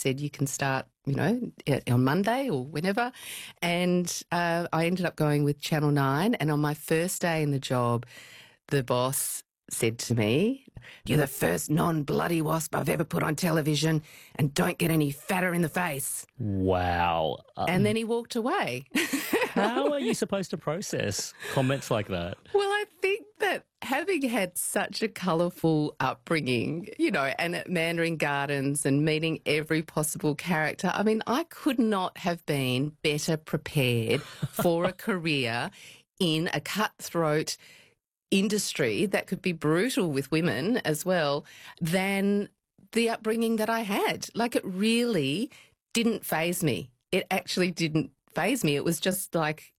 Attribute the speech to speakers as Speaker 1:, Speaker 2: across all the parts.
Speaker 1: said, you can start, on Monday or whenever. And I ended up going with Channel 9. And on my first day in the job, the boss said to me, "You're the first non-bloody wasp I've ever put on television, and don't get any fatter in the face."
Speaker 2: Wow.
Speaker 1: And then he walked away.
Speaker 2: How are you supposed to process comments like that?
Speaker 1: Well, I think that having had such a colourful upbringing, and at Mandarin Gardens and meeting every possible character, I mean, I could not have been better prepared for a career in a cutthroat industry that could be brutal with women as well than the upbringing that I had. Like, it really didn't faze me. It actually didn't faze me. It was just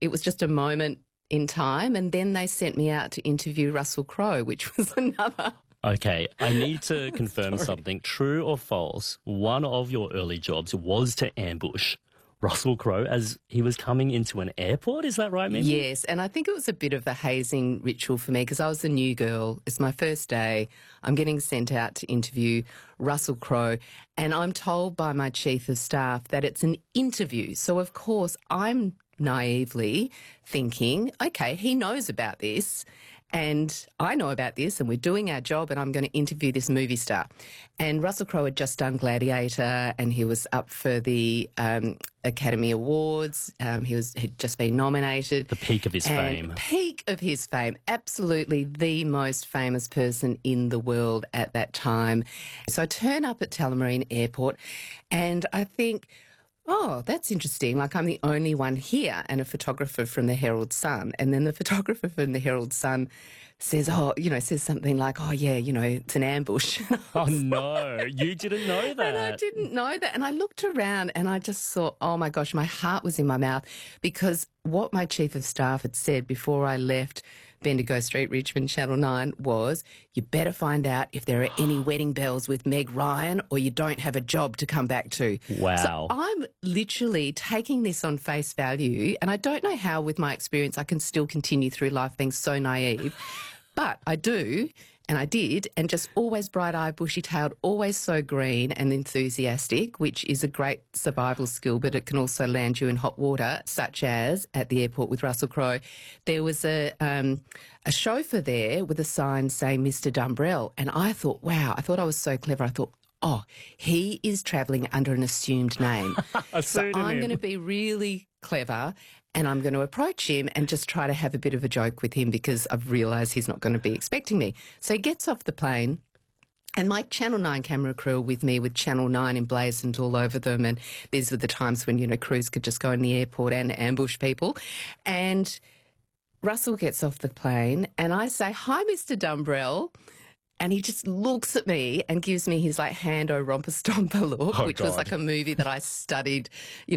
Speaker 1: a moment in time, and then they sent me out to interview Russell Crowe, which was another.
Speaker 2: Okay, I need to confirm something. True or false? One of your early jobs was to ambush Russell Crowe as he was coming into an airport. Is that right, Mimi?
Speaker 1: Yes, and I think it was a bit of a hazing ritual for me because I was a new girl. It's my first day. I'm getting sent out to interview Russell Crowe, and I'm told by my chief of staff that it's an interview. So, of course, I'm naively thinking, okay, he knows about this and I know about this and we're doing our job and I'm going to interview this movie star. And Russell Crowe had just done Gladiator and he was up for the Academy Awards. He'd just been nominated.
Speaker 2: The peak of his fame.
Speaker 1: Peak of his fame. Absolutely the most famous person in the world at that time. So I turn up at Tullamarine Airport and I think, oh, that's interesting. Like, I'm the only one here and a photographer from the Herald Sun. And then the photographer from the Herald Sun says, says something like, oh, yeah, it's an ambush.
Speaker 2: Oh, no, you didn't know that.
Speaker 1: And I didn't know that. And I looked around and I just thought, oh, my gosh, my heart was in my mouth because what my chief of staff had said before I left Bendigo Street, Richmond, Channel 9 was, you better find out if there are any wedding bells with Meg Ryan or you don't have a job to come back to.
Speaker 2: Wow.
Speaker 1: So I'm literally taking this on face value, and I don't know how with my experience I can still continue through life being so naive, but I do. And I did, and just always bright-eyed, bushy-tailed, always so green and enthusiastic, which is a great survival skill, but it can also land you in hot water, such as at the airport with Russell Crowe. There was a chauffeur there with a sign saying Mr. Dumbrell, and I thought, wow, I thought I was so clever. I thought, oh, he is travelling under an assumed name. So I'm going to be really clever and I'm going to approach him and just try to have a bit of a joke with him because I've realised he's not going to be expecting me. So he gets off the plane and my Channel 9 camera crew are with me with Channel 9 emblazoned all over them, and these were the times when, crews could just go in the airport and ambush people. And Russell gets off the plane and I say, "Hi, Mr. Dumbrell." And he just looks at me and gives me his Hando Romper Stomper look, which was like a movie that I studied,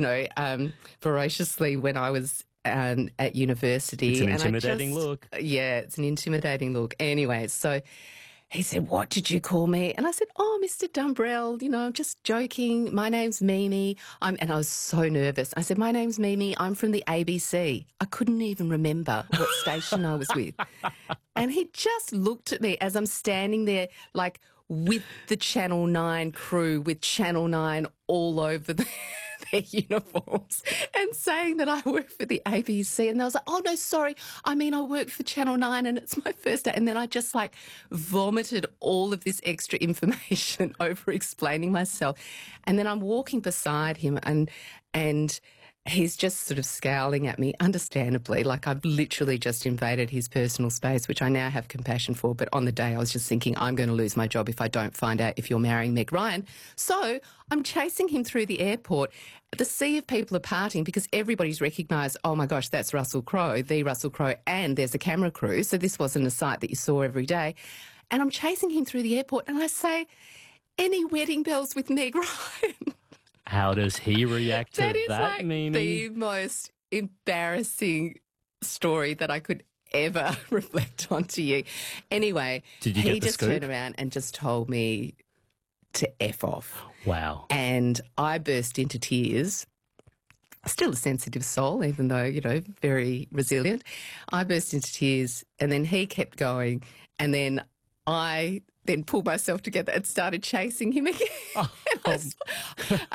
Speaker 1: voraciously when I was at university.
Speaker 2: It's an intimidating look.
Speaker 1: Yeah, it's an intimidating look. Anyway, so he said, "What did you call me?" And I said, "Oh, Mr. Dumbrell, I'm just joking. My name's Mimi." And I was so nervous. I said, "My name's Mimi. I'm from the ABC." I couldn't even remember what station I was with. And he just looked at me as I'm standing there, with the Channel 9 crew, with Channel 9 all over their uniforms, and saying that I work for the ABC. And I was like, "Oh, no, sorry. I work for Channel 9 and it's my first day." And then I just vomited all of this extra information over explaining myself. And then I'm walking beside him and he's just sort of scowling at me, understandably, like I've literally just invaded his personal space, which I now have compassion for. But on the day, I was just thinking, I'm going to lose my job if I don't find out if you're marrying Meg Ryan. So I'm chasing him through the airport. The sea of people are parting because everybody's recognised, oh, my gosh, that's Russell Crowe, the Russell Crowe, and there's a camera crew. So this wasn't a sight that you saw every day. And I'm chasing him through the airport and I say, "Any wedding bells with Meg Ryan?"
Speaker 2: How does he react to that,
Speaker 1: That is
Speaker 2: Mimi?
Speaker 1: the most embarrassing story that I could ever reflect on to you. Anyway,
Speaker 2: Did you get the
Speaker 1: he just
Speaker 2: scoop?
Speaker 1: turned around and just told me to F off.
Speaker 2: Wow.
Speaker 1: And I burst into tears. Still a sensitive soul, even though, very resilient. I burst into tears and then he kept going and then I pulled myself together and started chasing him again.
Speaker 2: Oh,
Speaker 1: I